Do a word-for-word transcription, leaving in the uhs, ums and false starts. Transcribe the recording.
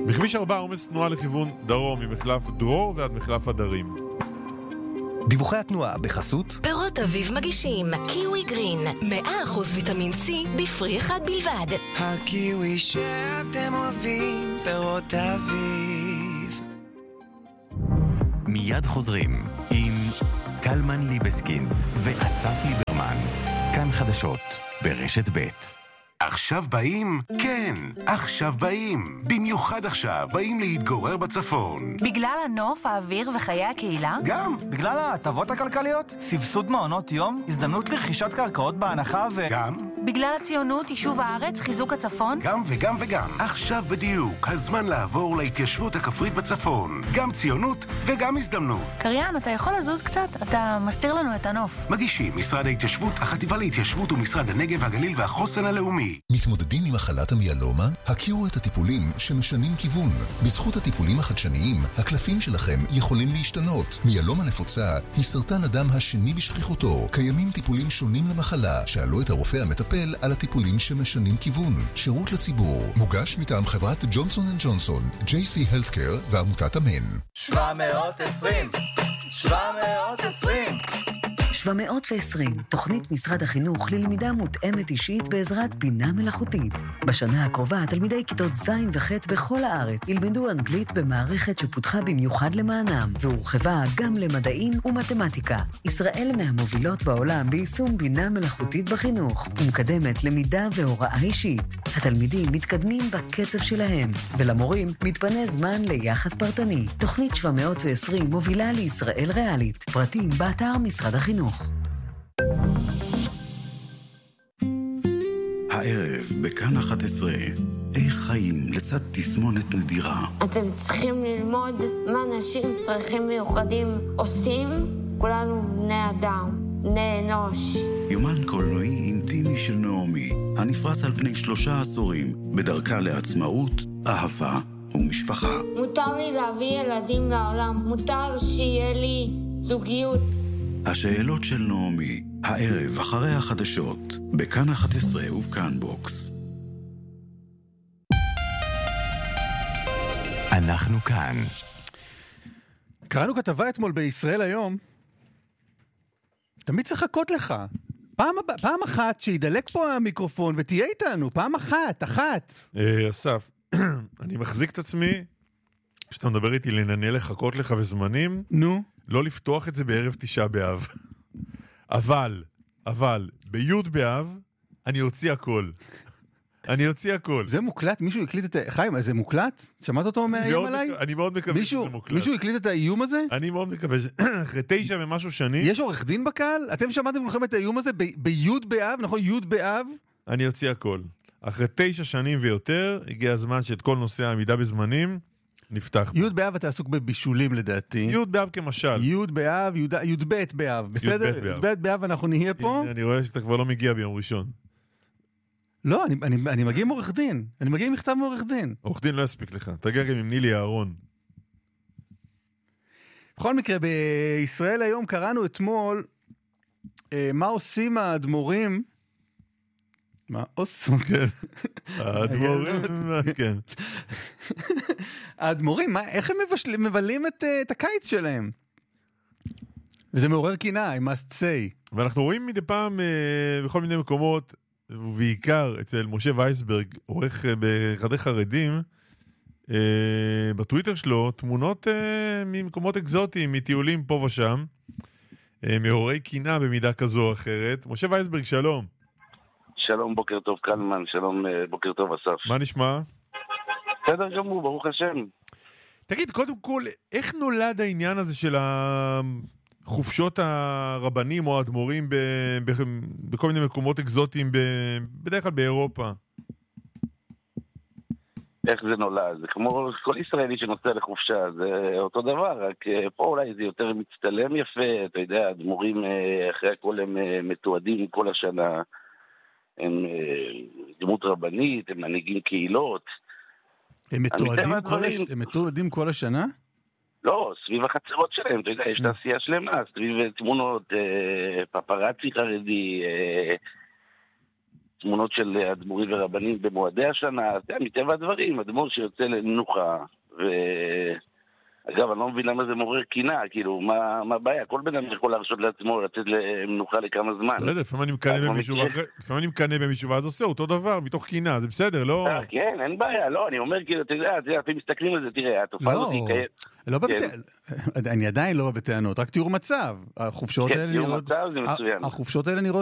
בכביש ארבע עומס תנועה לכיוון דרום ממחלף דרור ועד מחלף הדרים. דיווחי התנועה בחסות פירות אביב מגישים קיווי גרין מאה אחוז ויטמין C בפרי אחד בלבד. הקיווי שאתם אוהבים, פירות אביב. מיד חוזרים עם קלמן ליבסקין ואסף ליברמן. כאן חדשות ברשת ב'. עכשיו באים? כן, עכשיו באים. במיוחד עכשיו באים להתגורר בצפון. בגלל הנוף, האוויר וחיי הקהילה? גם. בגלל ההטבות הכלכליות? סבסוד מעונות יום? הזדמנות לרכישת קרקעות בהנחה ו... גם. בגלל הציונות, יישוב הארץ, חיזוק הצפון? גם וגם וגם. עכשיו בדיוק, הזמן לעבור להתיישבות הכפרית בצפון. גם ציונות וגם הזדמנות. קריין, אתה יכול לזוז קצת? אתה מסתיר לנו את הנוף. מגישים משרד ההתיישבות, החטיבה להתיישבות ומשרד הנגב, הגליל והחוסן הלאומי. מתמודדים עם מחלת המיאלומה? הכירו את הטיפולים שמשנים כיוון. בזכות הטיפולים החדשניים, הקלפים שלכם יכולים להשתנות. מיאלומה נפוצה היא סרטן הדם השני בשכיחותו. קיימים טיפולים שונים למחלה. שאלו את הרופא המטפל על הטיפולים שמשנים כיוון. שירות לציבור. מוגש מטעם חברת ג'ונסון אנד ג'ונסון, ג'יי סי Healthcare ועמותת אמן. שבע מאות ועשרים שבע מאות ועשרים שבע מאות ועשרים, תוכנית משרד החינוך ללמידה מותאמת אישית בעזרת בינה מלאכותית. בשנה הקרובה, תלמידי כיתות ז' וח' בכל הארץ ילמדו אנגלית במערכת שפותחה במיוחד למענם, והורחבה גם למדעים ומתמטיקה. ישראל מהמובילות בעולם ביישום בינה מלאכותית בחינוך, ומקדמת למידה והוראה אישית. התלמידים מתקדמים בקצב שלהם, ולמורים מתפנה זמן ליחס פרטני. תוכנית שבע מאות ועשרים מובילה לישראל ריאלית. פרטים באתר משרד החינוך. הערב בכאן אחת עשרה, איך חיים לצד תסמונת נדירה. אתם צריכים ללמוד מה אנשים צריכים מיוחדים עושים. כולנו בני אדם, בני אנוש. יומן קולנועי אינטימי של נעמי, הנפרס על פני שלושה עשורים, בדרכה לעצמאות, אהבה ומשפחה. מותר לי להביא ילדים לעולם, מותר שיהיה לי זוגיות. השאלות של נעמי, הערב אחרי החדשות, בכאן אחת עשרה ובכאן בוקס. אנחנו כאן. קראנו כתבה אתמול בישראל היום. תמיד צריך לחכות לך. פעם, פעם אחת שידלק פה המיקרופון ותהיה איתנו. פעם אחת, אחת. אסף, אני מחזיק את עצמי, כשאתה מדבר איתי לנהל לחכות לך וזמנים, נו. לא לפתוח את זה בערב תשעה באב. אבל, אבל, ביוד באב, אני אוציא הכל. אני אוציא הכל. זה מוקלט? מישהו הקליט את... חיים, זה מוקלט? שמעת אותו מאיים עליי? אני מאוד מקווה שזה מוקלט. מישהו הקליט את האיום הזה? אני מאוד מקווה, אחרי תשע ומשהו שנים... יש עורך דין בקהל? אתם שמעתם לכם את האיום הזה ביוד באב, נכון? יוד באב? אני אוציא הכל. אחרי תשע שנים ויותר, הגיע הזמן שאת כל נושא העמידה בזמנים, נפתח. יוד באב אתה עסוק בבישולים לדעתי. יוד באב כמשל. יוד באב, יוד בית באב, בסדר? יוד בית באב אנחנו נהיה פה. אני רואה שאתה כבר לא מגיע ביום ראשון. לא, אני, אני, אני מגיע עם עורך דין. אני מגיע עם מכתב מעורך דין. עורך דין לא יספיק לך. תגיע גם עם נילי אהרון. בכל מקרה, בישראל היום קראנו אתמול אה, מה עושים האדמו"רים. מה עושים? כן. האדמו"רים, כן. האדמו"רים, מה, איך הם מבשל, מבלים את, את הקיץ שלהם? וזה מעורר קינה, I must say. ואנחנו רואים מדי פעם אה, בכל מיני מקומות, ובעיקר אצל משה וייסברג, עורך בחדי חרדים, אה, בטוויטר שלו, תמונות אה, ממקומות אקזוטיים, מטיולים פה ושם, אה, מעוררי קינה במידה כזו או אחרת. משה וייסברג, שלום. שלום, בוקר טוב קלמן, שלום, בוקר טוב אסף. מה נשמע? בסדר גמור, ברוך השם. תגיד, קודם כל, איך נולד העניין הזה של החופשות הרבנים או האדמו"רים ב- ב- בכל מיני מקומות אקזוטיים, ב- בדרך כלל באירופה? איך זה נולד? זה כמו כל ישראלי שנוסע לחופשה, זה אותו דבר, רק פה אולי זה יותר מצטלם יפה, אתה יודע, האדמו"רים אחרי הכל הם מתועדים כל השנה, הם דמות רבנית, הם מנהיגים קהילות. הם מתועדים כל, הש... הם מתועדים כל השנה? לא, סביב החצרות שלהם, אתה יודע, יש תעשייה שלמה, סביב תמונות, פפרצי חרדי, תמונות של אדמו"רים ורבנים במועדי השנה, זה מטבע הדברים, אדמו"ר שיוצא למנוחה, ו... אגב, אני לא מבין למה זה מעורר קינה, כאילו, מה, מה הבעיה? כל בן אדם יכול להרשות לעצמו לצאת למנוחה לכמה זמן. בסדר, לפעמים אני מקנה במישהו, לפעמים אני מקנה במישהו, ואז עושה אותו דבר, מתוך קינה, זה בסדר, לא... כן, אין בעיה, לא, אני אומר, כאילו, אתה יודע, אתם מסתכלים על זה, תראה, התופעה הזאת היא קיימת. לא בטענות, אני עדיין לא בטענות, רק תיאור מצב. החופשות האלה נראות... תיאור מצב זה מצוין. החופשות האלה נראות